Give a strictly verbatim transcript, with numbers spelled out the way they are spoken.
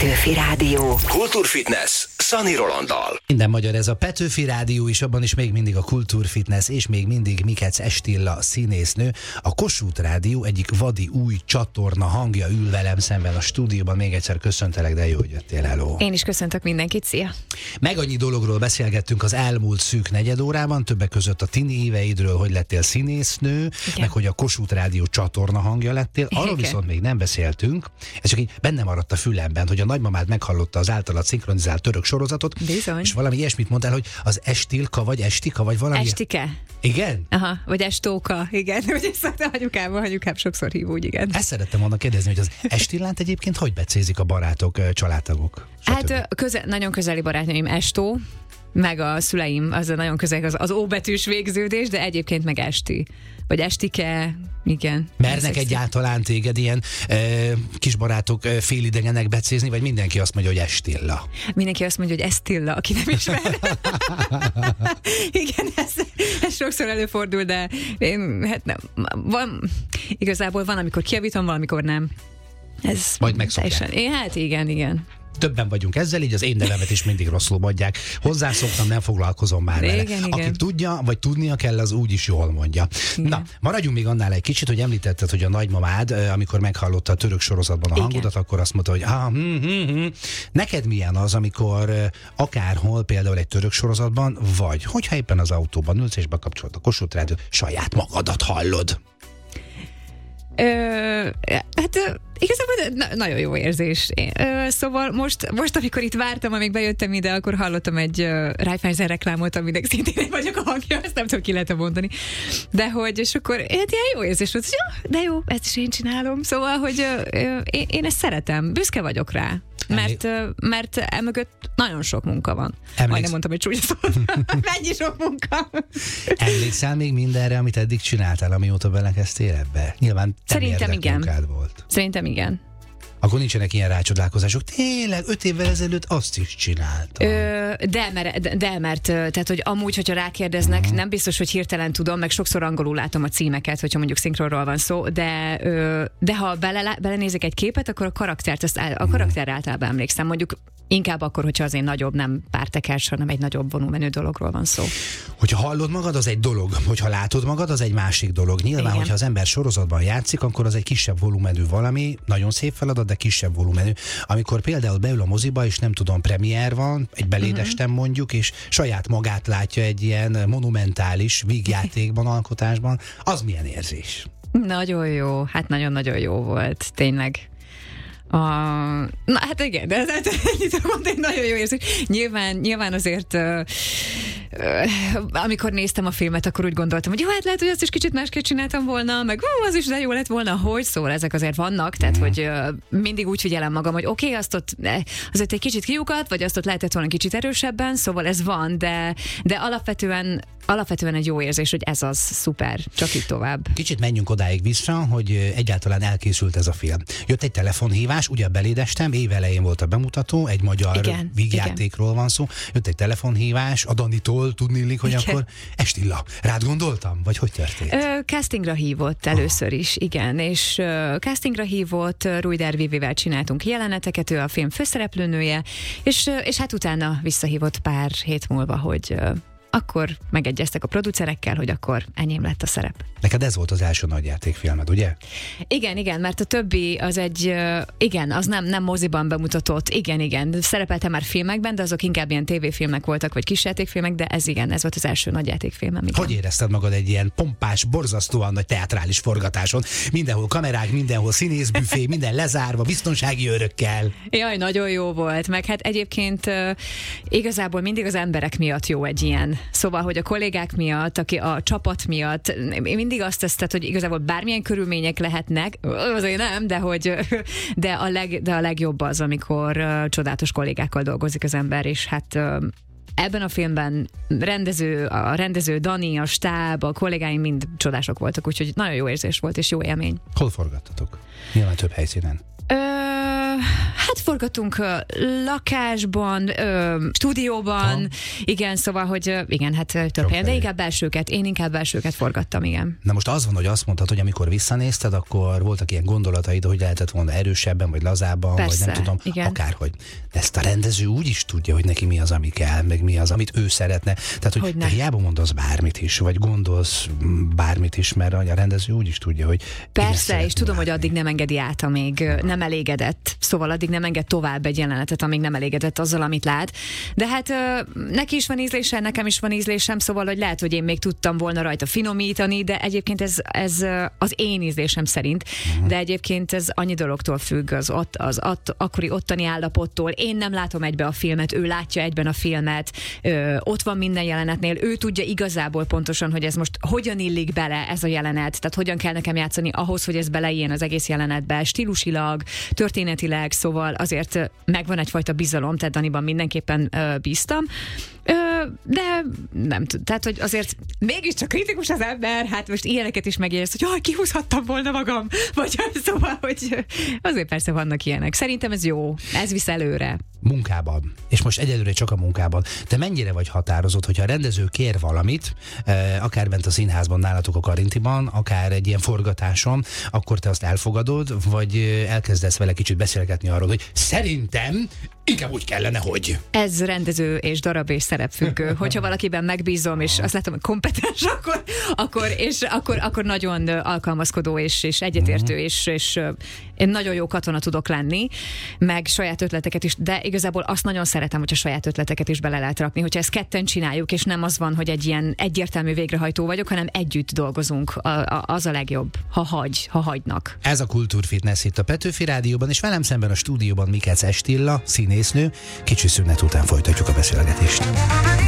Petőfi Rádió. Kultúrfitness Szani Rolanddal. Minden magyar, ez a Petőfi Rádió is, abban is még mindig a Kultúrfitness, és még mindig Mikec Estilla színésznő. A Kossuth Rádió egyik vadi új csatorna hangja ül velem szemben a stúdióban. Még egyszer köszöntelek, de jó, hogy jöttél, hello. Én is köszöntök mindenkit, szia! Meg annyi dologról beszélgettünk az elmúlt szűk negyed órában, többek között a tini éveidről, hogy lettél színésznő, igen, meg hogy a Kossuth Rádió csatorna hangja lettél. Arról igen, viszont még nem beszéltünk, ez csak így benne maradt a fülemben, hogy a nagymamád meghallotta az általad szinkronizált török sorozatot, bizony, és valami ilyesmit mondtál, hogy az Estilka, vagy Estika, vagy valami... Estike. Igen? Aha, vagy Estóka, igen. Ugye szoktam anyukában, anyukám sokszor hív úgy, igen. Ezt szerettem volna kérdezni, hogy az Estillánt egyébként hogy becézik a barátok, családtagok? Hát köze, nagyon közeli barátnőim Estó, meg a szüleim, az nagyon közel az, az óbetűs végződés, de egyébként meg Esti. Vagy Estike, igen. Mernek egyáltalán téged ilyen e, kisbarátok e, félidegenek becézni, vagy mindenki azt mondja, hogy Estilla? Mindenki azt mondja, hogy Estilla, aki nem ismer. Igen, ez, ez sokszor előfordul, de én, hát nem. Van, igazából van, amikor kijavítom, valamikor nem. Ez majd megszokják. Én, hát igen, igen. Többen vagyunk ezzel, így az én nevemet is mindig rosszul mondják. Hozzászoktam, nem foglalkozom már vele. Igen, Aki igen. tudja, vagy tudnia kell, az úgy is jól mondja. Igen. Na, maradjunk még annál egy kicsit, hogy említetted, hogy a nagymamád, amikor meghallotta a török sorozatban a igen. hangodat, akkor azt mondta, hogy ah, hm, hm, hm. Neked milyen az, amikor akárhol, például egy török sorozatban, vagy hogyha éppen az autóban ülsz és bekapcsolod a Kossuth Rádiót, saját magadat hallod? Ö, hát igazából na, nagyon jó érzés. Ö, szóval most, most, amikor itt vártam, amíg bejöttem ide, akkor hallottam egy uh, Raiffeisen reklámot, aminek szintén én vagyok a hangja, ezt nem tudom, ki lehet mondani. De hogy, és akkor hát ilyen jó érzés volt, hogy ja, de jó, ezt is én csinálom. Szóval, hogy uh, én, én ezt szeretem, büszke vagyok rá. Mert, mert emögött nagyon sok munka van. Emléksz... Majdnem mondtam, hogy csúnya szót. Mennyi sok munka. Emlékszel még mindenre, amit eddig csináltál, amióta belekezdtél ebbe? Nyilván Szerintem igen. Volt. Szerintem igen. Akkor nincsenek ilyen rácsodálkozások. Tényleg, öt évvel ezelőtt azt is csináltam. Ö, de, mert, de, mert tehát, hogy amúgy, hogyha rákérdeznek, uh-huh. nem biztos, hogy hirtelen tudom, meg sokszor angolul látom a címeket, hogyha mondjuk szinkronról van szó, de, ö, de ha bele, belenézek egy képet, akkor a karaktert, azt, a karakter általában emlékszem. Mondjuk inkább akkor, hogyha azért nagyobb, nem pártekers, hanem egy nagyobb volumenű dologról van szó. Hogyha hallod magad, az egy dolog. Hogyha látod magad, az egy másik dolog. Nyilván, igen. hogyha az ember sorozatban játszik, akkor az egy kisebb volumenű valami, nagyon szép feladat, de kisebb volumenű. Amikor például beül a moziba, és nem tudom, premier van, egy belédestem uh-huh. mondjuk, és saját magát látja egy ilyen monumentális vígjátékban, alkotásban, az milyen érzés? Nagyon jó, hát nagyon-nagyon jó volt, tényleg. A... Na hát igen, de hát ennyit mondani, nagyon jó érzés. Nyilván, nyilván azért uh, uh, amikor néztem a filmet, akkor úgy gondoltam, hogy jó, hát lehet, hogy azt is kicsit másképp csináltam volna, meg uh, az is de jó lett volna, hogy szóval ezek azért vannak, tehát hogy uh, mindig úgy figyelem magam, hogy oké, okay, azt ott azért egy kicsit kiukat, vagy azt ott lehetett volna kicsit erősebben, szóval ez van, de, de alapvetően Alapvetően egy jó érzés, hogy ez az szuper, csak így tovább. Kicsit menjünk odáig vissza, hogy egyáltalán elkészült ez a film. Jött egy telefonhívás, ugye belédestem, évelején volt a bemutató, egy magyar igen, vígjátékról igen. van szó. Jött egy telefonhívás, a Danitól, tudniillik, hogy igen. akkor Estilla, rád gondoltam? Vagy hogy történt? Ö, castingra hívott először oh. is, igen, és ö, castingra hívott, Rújder Vivivel csináltunk jeleneteket, ő a film főszereplőnője, és, ö, és hát utána visszahívott pár hét múlva, hogy ö, akkor megegyeztek a producerekkel, hogy akkor enyém lett a szerep. Neked ez volt az első nagyjátékfilmed, ugye? Igen, igen, mert a többi az egy, igen, az nem, nem moziban bemutatott, igen, igen, szerepeltem már filmekben, de azok inkább ilyen tévéfilmek voltak, vagy kisjátékfilmek, de ez igen, ez volt az első nagyjátékfilmem. Igen. Hogy érezted magad egy ilyen pompás, borzasztóan nagy teátrális forgatáson? Mindenhol kamerák, mindenhol színészbüfé, minden lezárva, biztonsági őrökkel. Jaj, nagyon jó volt, meg hát egyébként uh, igazából mindig az emberek miatt jó egy ilyen. Szóval, hogy a kollégák miatt, aki a csapat miatt, mindig azt teszed, hogy igazából bármilyen körülmények lehetnek, azért nem, de hogy de a, leg, de a legjobb az, amikor uh, csodálatos kollégákkal dolgozik az ember, és hát uh, ebben a filmben rendező, a rendező Dani, a stáb, a kollégáim mind csodások voltak, úgyhogy nagyon jó érzés volt, és jó élmény. Hol forgattatok? Nyilván több helyszínen. Ö, hát forgatunk uh, lakásban, uh, stúdióban, ha. igen, szóval, hogy uh, igen, hát több helyen, de inkább belsőket, én inkább belsőket forgattam, igen. Na most az van, hogy azt mondtad, hogy amikor visszanézted, akkor voltak ilyen gondolataid, hogy lehetett volna erősebben, vagy lazábban, persze, vagy nem tudom, igen. akárhogy. De ezt a rendező úgy is tudja, hogy neki mi az, ami kell, meg mi az, amit ő szeretne. Tehát, hogy, hogy te hiába mondasz bármit is, vagy gondolsz bármit is, mert a rendező úgy is tudja, hogy persze, és tudom, látni. Hogy addig nem engedi át, amíg nem elégedett. Szóval addig nem enged tovább egy jelenetet, amíg nem elégedett azzal, amit lát. De hát neki is van ízlése, nekem is van ízlésem, szóval, hogy lehet, hogy én még tudtam volna rajta finomítani, de egyébként ez, ez az én ízlésem szerint. Uh-huh. De egyébként ez annyi dologtól függ, az, ott, az ott, akkori ottani állapottól. Én nem látom egybe a filmet, ő látja egyben a filmet, ö, ott van minden jelenetnél, ő tudja igazából pontosan, hogy ez most hogyan illik bele ez a jelenet, tehát hogyan kell nekem játszani ahhoz, hogy ez beleijjen az egész jelenetbe, stílusilag, történetileg, szóval azért megvan egyfajta bizalom, tehát Daniban mindenképpen ö, bíztam. Ö, de nem tudom, tehát, hogy azért mégiscsak kritikus az ember, hát most ilyeneket is megérsz, hogy jaj, kihúzhattam volna magam, vagy szóval, hogy azért persze vannak ilyenek. Szerintem ez jó, ez visz előre. Munkában, és most egyelőre csak a munkában. Te mennyire vagy határozott, hogyha a rendező kér valamit, akár bent a színházban, nálatok a Karintiban, akár egy ilyen forgatáson, akkor te azt elfogadod, vagy elkezdesz vele kicsit beszélgetni arról, hogy szerintem inkább úgy kellene, hogy. Ez rendező és darab és szerepfüggő. Hogyha valakiben megbízom, és azt látom, hogy kompetens, akkor, akkor, és akkor, akkor nagyon alkalmazkodó és, és egyetértő, uh-huh. és, és én nagyon jó katona tudok lenni, meg saját ötleteket is, de igazából azt nagyon szeretem, hogyha saját ötleteket is bele lehet rakni, hogyha ezt ketten csináljuk, és nem az van, hogy egy ilyen egyértelmű végrehajtó vagyok, hanem együtt dolgozunk. A, a, az a legjobb, ha hagy, ha hagynak. Ez a Kultúrfitness itt a Petőfi Rádióban, és velem szemben a stúdióban Mikec Estilla, színésznő. Kicsi szünet után folytatjuk a beszélgetést.